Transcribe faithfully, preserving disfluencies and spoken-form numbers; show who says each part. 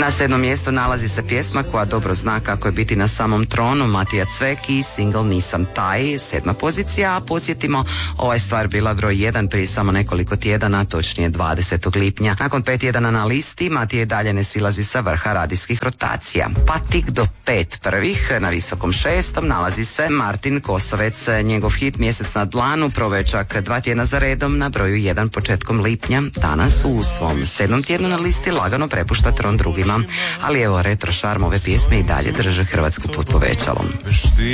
Speaker 1: Na sedmom mjestu nalazi se pjesma koja dobro zna kako je biti na samom tronu, Matija Cvek i single Nisam taj, sedma pozicija, a podsjetimo, ova je stvar bila broj jedan prije samo nekoliko tjedana, točnije dvadesetog lipnja. Nakon pet tjedana na listi, Matija i dalje ne silazi sa vrha radijskih rotacija. Pa tik do pet prvih, na visokom šestom, nalazi se Martin Kosovec, njegov hit Mjesec na dlanu, proveo čak dva tjedna za redom na broju jedan početkom lipnja. Danas u svom sedmom tjednu na listi lagano prepušta tron drugima, ali evo retro šarm ove pjesme i dalje drže Hrvatsku pod povećalom.